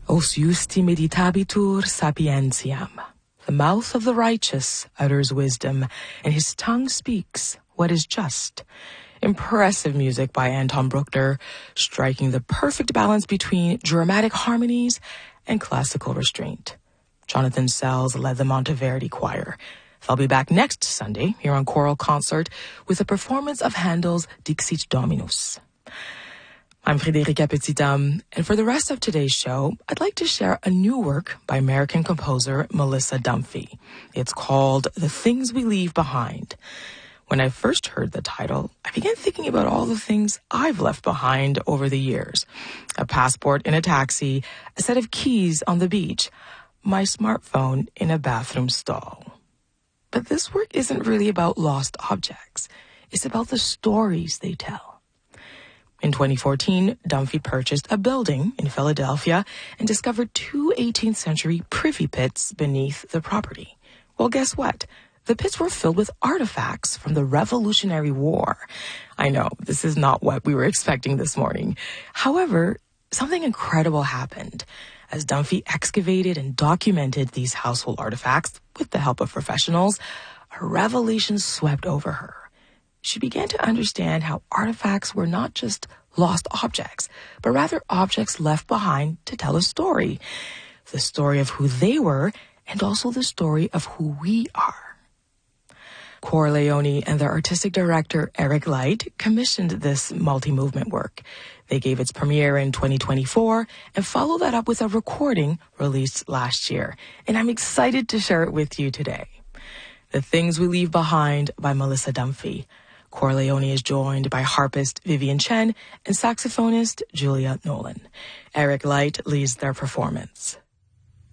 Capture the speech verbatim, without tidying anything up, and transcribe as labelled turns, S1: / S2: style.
S1: Os justi meditabitur sapientiam. The mouth of the righteous utters wisdom, and his tongue speaks what is just. Impressive music by Anton Bruckner, striking the perfect balance between dramatic harmonies and classical restraint. Jonathan Sells led the Monteverdi Choir. They'll be back next Sunday here on Choral Concert with a performance of Handel's Dixit Dominus. I'm Frédérica Petitdame, and for the rest of today's show, I'd like to share a new work by American composer Melissa Dunphy. It's called The Things We Leave Behind. When I first heard the title, I began thinking about all the things I've left behind over the years. A passport in a taxi, a set of keys on the beach, my smartphone in a bathroom stall. But this work isn't really about lost objects. It's about the stories they tell. In twenty fourteen, Dunphy purchased a building in Philadelphia and discovered two eighteenth century privy pits beneath the property. Well, guess what? The pits were filled with artifacts from the Revolutionary War. I know, this is not what we were expecting this morning. However, something incredible happened. As Dunphy excavated and documented these household artifacts with the help of professionals, a revelation swept over her. She began to understand how artifacts were not just lost objects, but rather objects left behind to tell a story. The story of who they were, and also the story of who we are. Corleone and their artistic director, Eric Light, commissioned this multi-movement work. They gave its premiere in twenty twenty-four and followed that up with a recording released last year. And I'm excited to share it with you today. The Things We Leave Behind by Melissa Dunphy. Corleone is joined by harpist Vivian Chen and saxophonist Julia Nolan. Eric Light leads their performance.